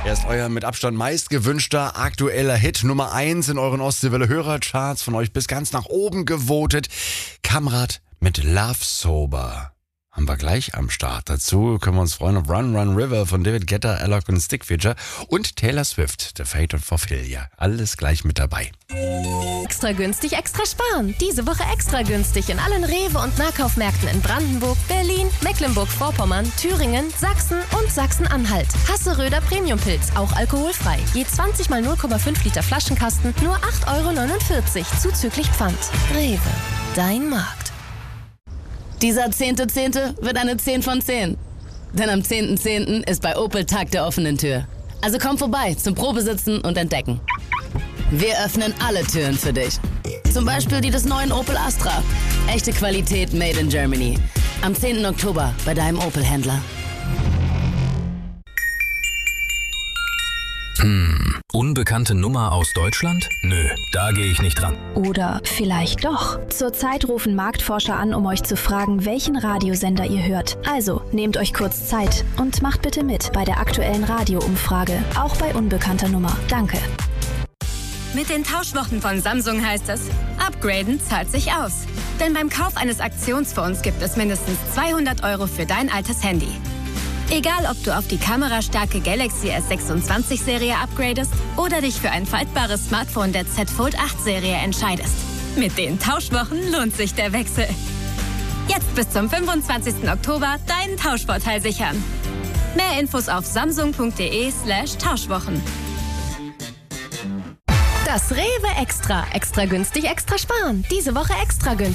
Er ist euer mit Abstand meistgewünschter aktueller Hit Nummer 1 in euren Ostseewelle Hörercharts, von euch bis ganz nach oben gewotet. Kamrat mit Love Sober. Haben wir gleich am Start. Dazu können wir uns freuen auf Run Run River von David Guetta, Alok und Stick Figure und Taylor Swift, The Fate of Ophelia. Alles gleich mit dabei. Extra günstig, extra sparen. Diese Woche extra günstig in allen Rewe- und Nahkaufmärkten in Brandenburg, Berlin, Mecklenburg-Vorpommern, Thüringen, Sachsen und Sachsen-Anhalt. Hasseröder Premiumpilz, auch alkoholfrei. Je 20 mal 0,5 Liter Flaschenkasten, nur 8,49 € zuzüglich Pfand. Rewe, dein Markt. Dieser 10.10. wird eine 10 von 10. Denn am 10.10. ist bei Opel Tag der offenen Tür. Also komm vorbei zum Probesitzen und Entdecken. Wir öffnen alle Türen für dich. Zum Beispiel die des neuen Opel Astra. Echte Qualität made in Germany. Am 10. Oktober bei deinem Opel-Händler. Unbekannte Nummer aus Deutschland? Nö, da gehe ich nicht dran. Oder vielleicht doch. Zurzeit rufen Marktforscher an, um euch zu fragen, welchen Radiosender ihr hört. Also, nehmt euch kurz Zeit und macht bitte mit bei der aktuellen Radioumfrage. Auch bei unbekannter Nummer. Danke. Mit den Tauschwochen von Samsung heißt es, upgraden zahlt sich aus. Denn beim Kauf eines Aktionsfonds gibt es mindestens 200 € für dein altes Handy. Egal, ob du auf die kamerastarke Galaxy S26-Serie upgradest oder dich für ein faltbares Smartphone der Z Fold 8-Serie entscheidest. Mit den Tauschwochen lohnt sich der Wechsel. Jetzt bis zum 25. Oktober deinen Tauschvorteil sichern. Mehr Infos auf samsung.de/Tauschwochen. Das Rewe Extra. Extra günstig, extra sparen. Diese Woche extra günstig.